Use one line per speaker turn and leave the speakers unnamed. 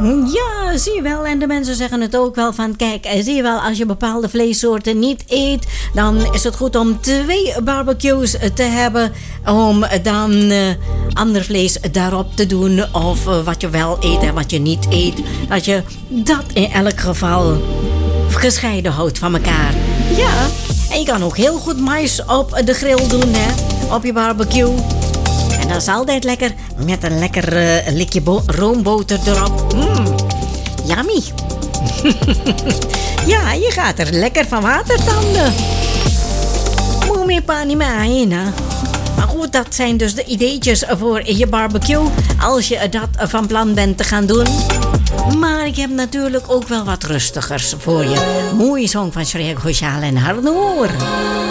Ja, zie je wel. En de mensen zeggen het ook wel van... Kijk, zie je wel, als je bepaalde vleessoorten niet eet... dan is het goed om 2 barbecues te hebben... om dan ander vlees daarop te doen... of wat je wel eet en wat je niet eet... dat je dat in elk geval gescheiden houdt van elkaar. Ja, en je kan ook heel goed mais op de grill doen, hè. Op je barbecue. En dat is altijd lekker met een lekker likje roomboter erop. Yummy. Ja, je gaat er lekker van watertanden. Moet meer panimana. Maar goed, dat zijn dus de ideetjes voor je barbecue. Als je dat van plan bent te gaan doen. Maar ik heb natuurlijk ook wel wat rustigers voor je. Mooie song van Shreya Ghoshal en Harnoor.